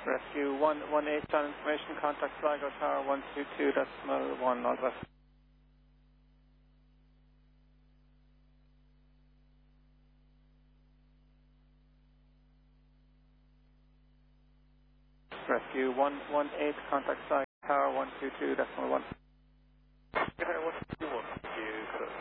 Rescue 118 on information, contact Sligo Tower 122.1, all the best. Rescue 118, contact Sligo Tower 122.1.